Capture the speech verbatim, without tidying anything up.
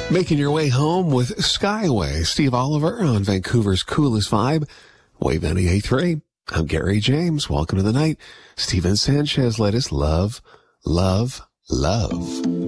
Making your way home with Skyway. Steve Oliver on Vancouver's coolest vibe. Wave ninety-eight point three. I'm Gary James. Welcome to the night. Steven Sanchez let us love, love, love.